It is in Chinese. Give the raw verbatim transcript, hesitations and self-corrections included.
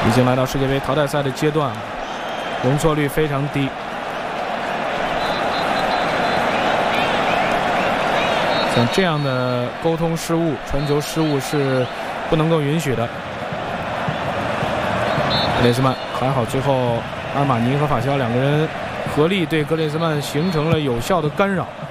已经来到世界杯淘汰赛的阶段，容错率非常低。像这样的沟通失误、传球失误是不能够允许的。格列兹曼还好，最后阿尔马尼和法肖两个人合力对格列兹曼形成了有效的干扰。